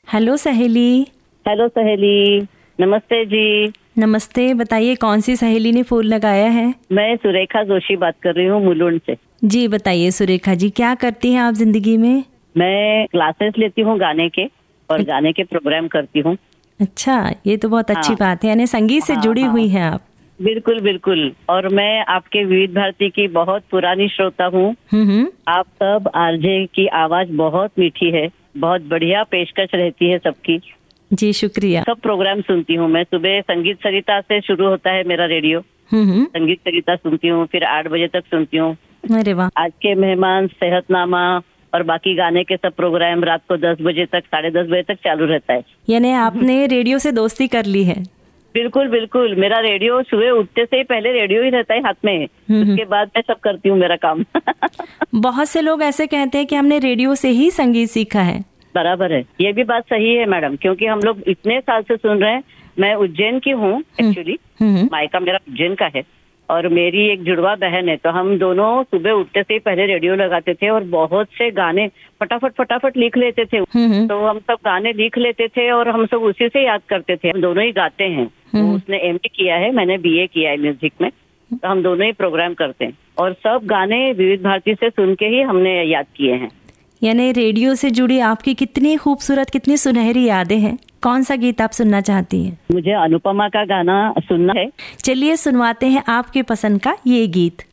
Hello सहेली। Hello सहेली, नमस्ते जी। नमस्ते, बताइए कौन सी सहेली ने फूल लगाया है? मैं सुरेखा जोशी बात कर रही हूँ मुलुंड से। जी बताइए सुरेखा जी, क्या करती हैं आप जिंदगी में? मैं क्लासेस लेती हूँ गाने के और गाने के प्रोग्राम करती हूँ। अच्छा, ये तो बहुत अच्छी हाँ, बात है, यानी संगीत से हाँ, जुड़ी हाँ, हुई हैं आप। बिल्कुल बिल्कुल। और मैं आपके विविध भारती की बहुत पुरानी श्रोता हूँ। हम्म। आप सब आरजे की आवाज बहुत मीठी है, बहुत बढ़िया पेशकश रहती है सबकी। जी शुक्रिया। सब प्रोग्राम सुनती हूँ मैं। सुबह संगीत सरिता से शुरू होता है मेरा रेडियो। हम्म। संगीत सरिता सुनती हूँ, फिर 8 बजे तक सुनती हूँ। अरे वाह। आज के मेहमान, सेहतनामा और बाकी गाने के सब प्रोग्राम रात को 10 बजे तक, 10:30 बजे तक चालू रहता है। यानी आपने रेडियो से दोस्ती कर ली है। बिल्कुल बिल्कुल। मेरा रेडियो सुबह उठते से ही पहले रेडियो ही रहता है हाथ में। उसके बाद मैं सब करती हूँ मेरा काम। बहुत से लोग ऐसे कहते हैं कि हमने रेडियो से ही संगीत सीखा है। बराबर है, ये भी बात सही है मैडम, क्योंकि हम लोग इतने साल से सुन रहे हैं। मैं उज्जैन की हूँ एक्चुअली, मायका मेरा उज्जैन का है और मेरी एक जुड़वा बहन है। तो हम दोनों सुबह उठते से ही पहले रेडियो लगाते थे और बहुत से गाने फटाफट फटाफट लिख लेते थे। तो हम सब गाने लिख लेते थे और हम सब उसी से याद करते थे। हम दोनों ही गाते हैं। तो उसने एमए किया है, मैंने बीए किया है म्यूजिक में। तो हम दोनों ही प्रोग्राम करते हैं और सब गाने विविध भारती से सुन के ही हमने याद किए हैं। यानी रेडियो से जुड़ी आपकी कितनी खूबसूरत, कितनी सुनहरी यादें हैं। कौन सा गीत आप सुनना चाहती हैं? मुझे अनुपमा का गाना सुनना है। चलिए सुनवाते हैं आपके पसंद का ये गीत।